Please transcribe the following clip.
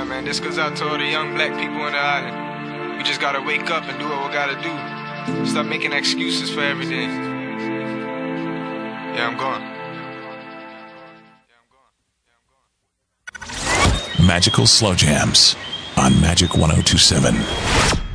man. This goes out to all the young black people in the island. We just gotta wake up and do what we gotta do. Stop making excuses for everything. Yeah, I'm gone. Magical Slow Jams on Magic 1027.